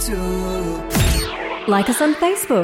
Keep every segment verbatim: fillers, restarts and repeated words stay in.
two. Like us on Facebook.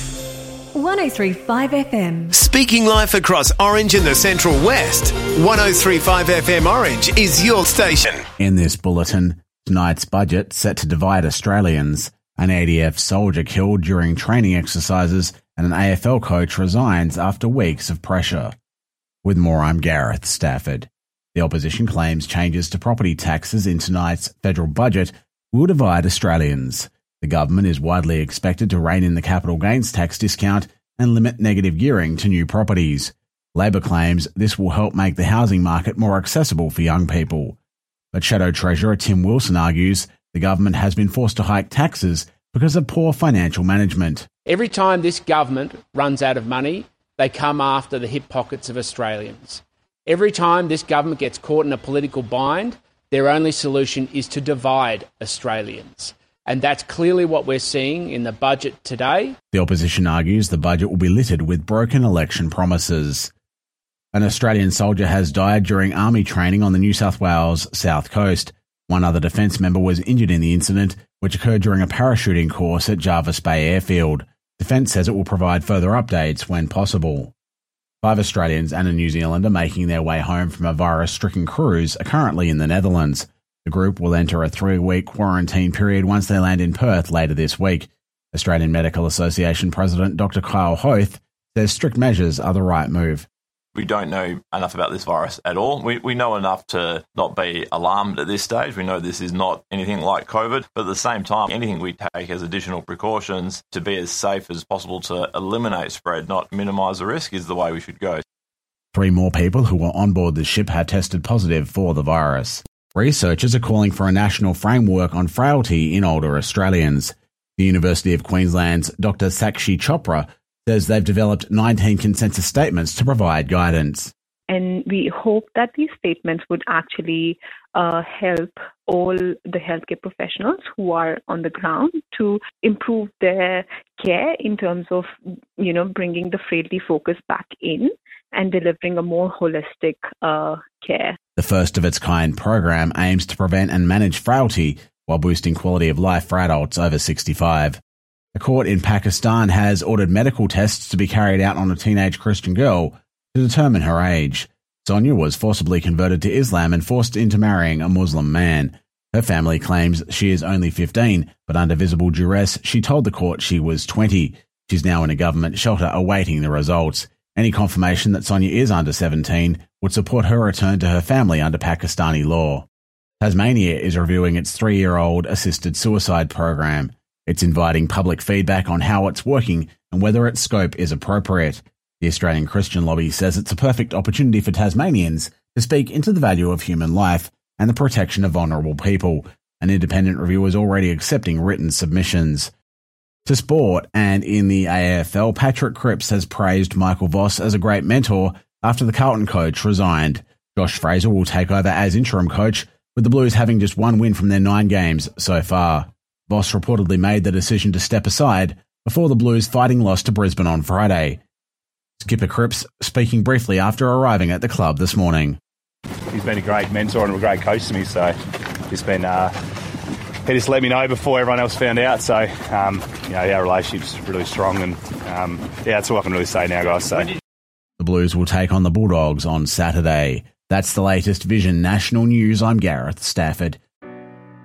one oh three point five F M. Speaking life across Orange and the Central West, one oh three point five F M Orange is your station. In this bulletin, tonight's budget set to divide Australians, an A D F soldier killed during training exercises, and an A F L coach resigns after weeks of pressure. With more, I'm Gareth Stafford. The opposition claims changes to property taxes in tonight's federal budget will divide Australians. The government is widely expected to rein in the capital gains tax discount and limit negative gearing to new properties. Labor claims this will help make the housing market more accessible for young people. But Shadow Treasurer Tim Wilson argues the government has been forced to hike taxes because of poor financial management. Every time this government runs out of money, they come after the hip pockets of Australians. Every time this government gets caught in a political bind, their only solution is to divide Australians. And that's clearly what we're seeing in the budget today. The opposition argues the budget will be littered with broken election promises. An Australian soldier has died during army training on the New South Wales south coast. One other defence member was injured in the incident, which occurred during a parachuting course at Jervis Bay Airfield. Defence says it will provide further updates when possible. Five Australians and a New Zealander making their way home from a virus-stricken cruise are currently in the Netherlands. The group will enter a three-week quarantine period once they land in Perth later this week. Australian Medical Association President Doctor Kyle Hoth says strict measures are the right move. We don't know enough about this virus at all. We we know enough to not be alarmed at this stage. We know this is not anything like COVID, but at the same time, anything we take as additional precautions to be as safe as possible to eliminate spread, not minimise the risk, is the way we should go. Three more people who were on board the ship have tested positive for the virus. Researchers are calling for a national framework on frailty in older Australians. The University of Queensland's Doctor Sakshi Chopra says they've developed nineteen consensus statements to provide guidance. And we hope that these statements would actually uh, help all the healthcare professionals who are on the ground to improve their care in terms of, you know, bringing the frailty focus back in and delivering a more holistic uh, care. The first of its kind program aims to prevent and manage frailty while boosting quality of life for adults over sixty-five. A court in Pakistan has ordered medical tests to be carried out on a teenage Christian girl to determine her age. Sonia was forcibly converted to Islam and forced into marrying a Muslim man. Her family claims she is only fifteen, but under visible duress, she told the court she was twenty. She's now in a government shelter awaiting the results. Any confirmation that Sonia is under seventeen would support her return to her family under Pakistani law. Tasmania is reviewing its three-year-old assisted suicide program. It's inviting public feedback on how it's working and whether its scope is appropriate. The Australian Christian Lobby says it's a perfect opportunity for Tasmanians to speak into the value of human life and the protection of vulnerable people. An independent review is already accepting written submissions. To sport, and in the A F L, Patrick Cripps has praised Michael Voss as a great mentor after the Carlton coach resigned. Josh Fraser will take over as interim coach, with the Blues having just one win from their nine games so far. Voss reportedly made the decision to step aside before the Blues' fighting loss to Brisbane on Friday. Skipper Cripps speaking briefly after arriving at the club this morning. He's been a great mentor and a great coach to me, so he's been... Uh, he just let me know before everyone else found out, so um, you know, our relationship's really strong, and um, yeah, that's all I can really say now, guys. So. The Blues will take on the Bulldogs on Saturday. That's the latest Vision National News. I'm Gareth Stafford.